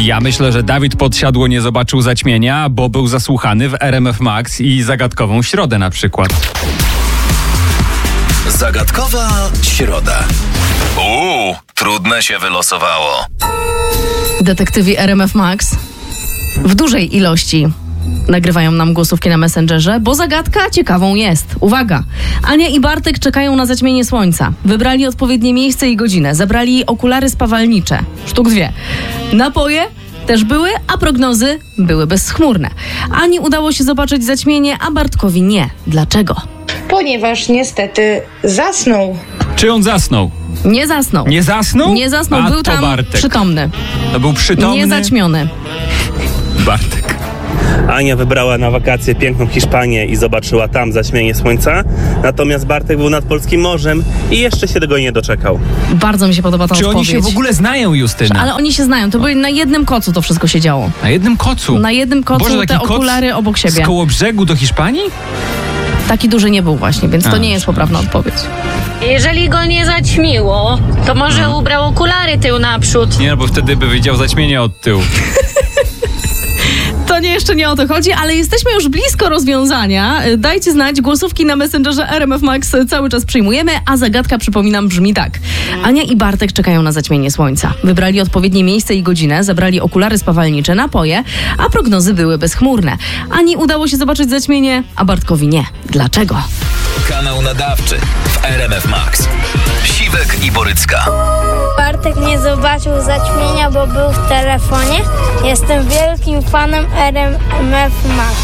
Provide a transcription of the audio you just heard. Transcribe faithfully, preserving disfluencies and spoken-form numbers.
Ja myślę, że Dawid Podsiadło nie zobaczył zaćmienia, bo był zasłuchany w R M F Max i Zagadkową Środę na przykład. Zagadkowa Środa. Uuu, trudne się wylosowało. Detektywi R M F Max w dużej ilości nagrywają nam głosówki na Messengerze, bo zagadka ciekawą jest. Uwaga! Ania i Bartek czekają na zaćmienie słońca. Wybrali odpowiednie miejsce i godzinę. Zabrali okulary spawalnicze. Sztuk dwie. Napoje też były, a prognozy były bezchmurne. Ani udało się zobaczyć zaćmienie, a Bartkowi nie. Dlaczego? Ponieważ niestety zasnął. Czy on zasnął? Nie zasnął. Nie zasnął? Nie zasnął, a był to tam Bartek. przytomny. To był przytomny? Nie zaćmiony. Bartek. Ania wybrała na wakacje piękną Hiszpanię i zobaczyła tam zaćmienie słońca, natomiast Bartek był nad polskim morzem i jeszcze się tego nie doczekał. Bardzo mi się podoba ta Czy odpowiedź. oni się w ogóle znają, Justyna? Ale oni się znają. To były na jednym kocu to wszystko się działo. Na jednym kocu? Na jednym kocu Boże, taki te koc okulary obok siebie. Z Kołobrzegu do Hiszpanii? Taki duży nie był właśnie, więc to A, nie jest poprawna odpowiedź. Jeżeli go nie zaćmiło, to może Hmm. ubrał okulary tył naprzód. Nie, no bo wtedy by widział zaćmienie od tyłu. To nie jeszcze nie o to chodzi, ale jesteśmy już blisko rozwiązania. Dajcie znać, głosówki na Messengerze R M F Max cały czas przyjmujemy, a zagadka, przypominam, brzmi tak. Ania i Bartek czekają na zaćmienie słońca. Wybrali odpowiednie miejsce i godzinę, zabrali okulary spawalnicze, napoje, a prognozy były bezchmurne. Ani udało się zobaczyć zaćmienie, a Bartkowi nie. Dlaczego? Kanał nadawczy w R M F Max. Siwek i Borycka. Bartek nie zobaczył zaćmienia, bo był w telefonie. Jestem wielkim fanem R M F Max.